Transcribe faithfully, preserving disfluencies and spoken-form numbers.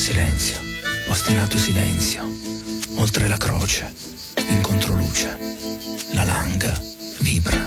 Silenzio, ostinato silenzio, oltre la croce, in controluce, la langa vibra.